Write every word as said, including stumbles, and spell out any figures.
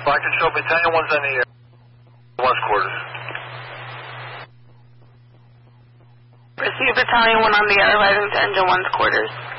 Flight Control, Battalion one's on the air. One's quarters. Receive Battalion one on the air, rising to engine one's quarters.